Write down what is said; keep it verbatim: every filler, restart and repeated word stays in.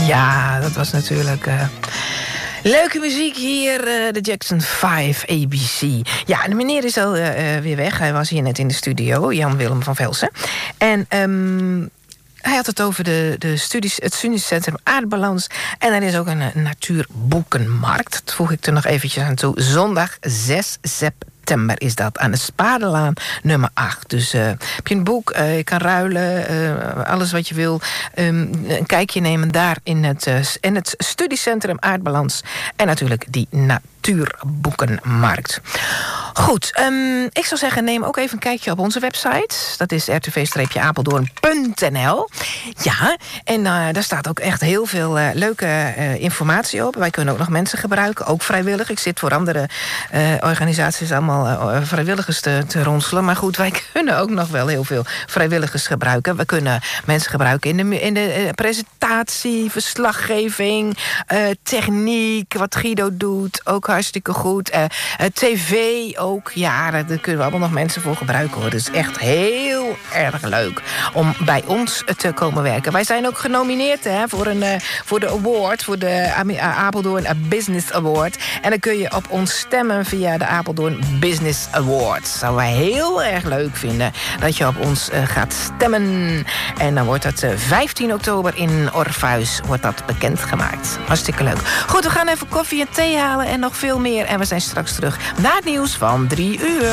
Ja, dat was natuurlijk... Uh... Leuke muziek hier, uh, de Jackson vijf A B C. Ja, de meneer is al uh, weer weg. Hij was hier net in de studio, Jan-Willem van Velsen. En um, hij had het over de, de studies, het studiecentrum Aardbalans. En er is ook een, een natuurboekenmarkt. Dat voeg ik er nog eventjes aan toe. Zondag zes september is dat aan de Spadelaan nummer acht. Dus uh, heb je een boek, uh, je kan ruilen, uh, alles wat je wil. Um, een kijkje nemen daar in het, uh, in het studiecentrum Aardbalans. En natuurlijk die natuurboekenmarkt. Goed, um, ik zou zeggen, neem ook even een kijkje op onze website. Dat is r t v apeldoorn punt n l. Ja, en uh, daar staat ook echt heel veel uh, leuke uh, informatie op. Wij kunnen ook nog mensen gebruiken, ook vrijwillig. Ik zit voor andere uh, organisaties allemaal uh, vrijwilligers te, te ronselen. Maar goed, wij kunnen ook nog wel heel veel vrijwilligers gebruiken. We kunnen mensen gebruiken in de, in de uh, presentatie, verslaggeving, uh, techniek, wat Guido doet, ook hartstikke goed. Uh, uh, tv ook, ja, daar kunnen we allemaal nog mensen voor gebruiken, hoor. Het is echt heel erg leuk om bij ons te komen werken. Wij zijn ook genomineerd hè, voor, een, uh, voor de award, voor de Apeldoorn Business Award. En dan kun je op ons stemmen via de Apeldoorn Business Award. Zouden wij heel erg leuk vinden dat je op ons uh, gaat stemmen. En dan wordt het uh, vijftien oktober in Orpheus wordt dat bekendgemaakt. Hartstikke leuk. Goed, we gaan even koffie en thee halen en nog veel meer. En we zijn straks terug na het nieuws van drie uur.